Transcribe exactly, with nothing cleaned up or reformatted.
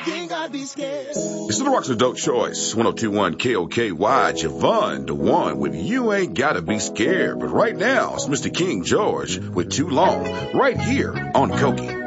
You ain't gotta be scared. It's the Rock's Adult Choice, one oh two point one K O K Y, Javon DeWan with You Ain't Gotta Be Scared. But right now, it's Mister King George with Too Long, right here on Koki.